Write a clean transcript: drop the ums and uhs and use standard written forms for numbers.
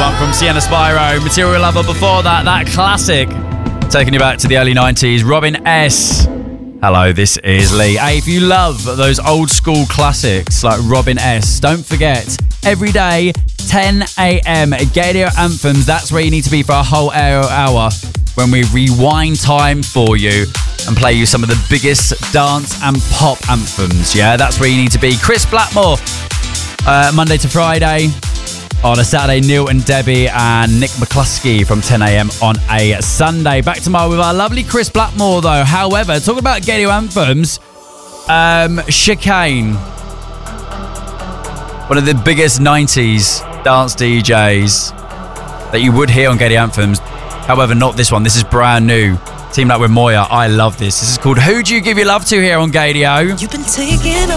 one from Sienna Spyro. Material Lover before that, that classic. Taking you back to the early 90s, Robin S. Hello, this is Lee. Hey, if you love those old school classics like Robin S., don't forget, every day, 10 a.m, Gaydio Anthems, that's where you need to be for a whole hour when we rewind time for you and play you some of the biggest dance and pop anthems, yeah? That's where you need to be. Chris Blackmore, Monday to Friday. On a Saturday, Neil and Debbie and Nick McCluskey from 10 a.m. on a Sunday. Back tomorrow with our lovely Chris Blackmore, though. However, talking about Gaydio Anthems, Chicane, one of the biggest 90s dance DJs that you would hear on Gaydio Anthems. However, not this one. This is brand new. Teamed up with Moya. I love this. This is called Who Do You Give Your Love To here on Gaydio. You've been taking